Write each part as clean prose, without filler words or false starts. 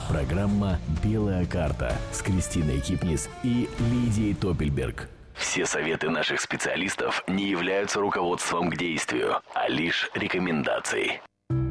Программа «Белая карта» с Кристиной Кипнис и Лидией Топельберг. Все советы наших специалистов не являются руководством к действию, а лишь рекомендацией.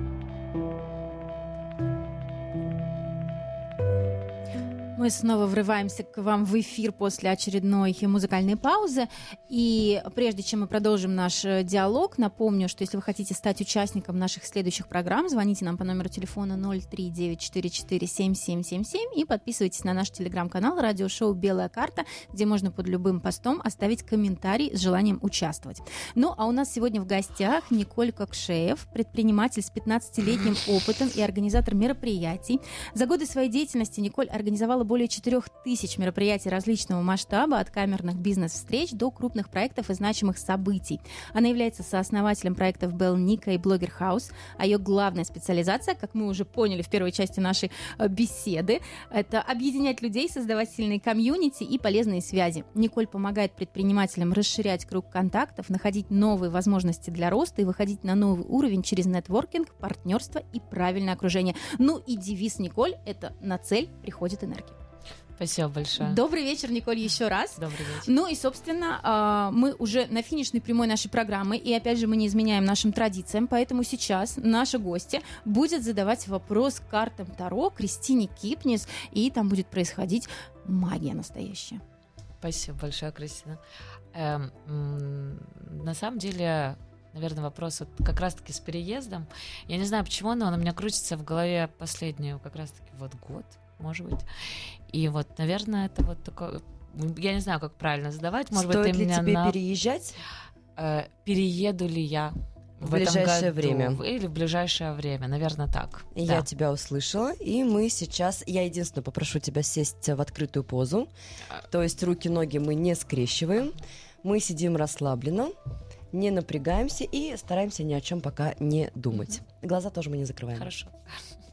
Мы снова врываемся к вам в эфир после очередной музыкальной паузы. И прежде чем мы продолжим наш диалог, напомню, что если вы хотите стать участником наших следующих программ, звоните нам по номеру телефона 039447777 и подписывайтесь на наш телеграм-канал радиошоу «Белая карта», где можно под любым постом оставить комментарий с желанием участвовать. Ну, а у нас сегодня в гостях Николь Кокшеев, предприниматель с 15-летним опытом и организатор мероприятий. За годы своей деятельности Николь организовала более 4000 мероприятий различного масштаба, от камерных бизнес-встреч до крупных проектов и значимых событий. Она является сооснователем проектов Bell Nika и Blogger House, а ее главная специализация, как мы уже поняли в первой части нашей беседы, это объединять людей, создавать сильные комьюнити и полезные связи. Николь помогает предпринимателям расширять круг контактов, находить новые возможности для роста и выходить на новый уровень через нетворкинг, партнерство и правильное окружение. Ну и девиз Николь – это «На цель приходит энергия». Спасибо большое. Добрый вечер, Николь, еще раз. Добрый вечер. Ну и, собственно, мы уже на финишной прямой нашей программы, и опять же мы не изменяем нашим традициям, поэтому сейчас наша гостья будет задавать вопрос картам Таро Кристине Кипнис, и там будет происходить магия настоящая. Спасибо большое, Кристина. На самом деле, наверное, вопрос вот как раз-таки с переездом. Я не знаю почему, но он у меня крутится в голове последний как раз-таки вот год, может быть. И вот, наверное, это вот такое... Я не знаю, как правильно задавать. Может Стоит быть, ли тебе переезжать? Перееду ли я в ближайшее этом году время? Или в ближайшее время, наверное, так. Я тебя услышала, и мы сейчас... Я единственное попрошу тебя сесть в открытую позу. То есть руки-ноги мы не скрещиваем. Мы сидим расслабленно, не напрягаемся и стараемся ни о чем пока не думать. Глаза тоже мы не закрываем. Хорошо.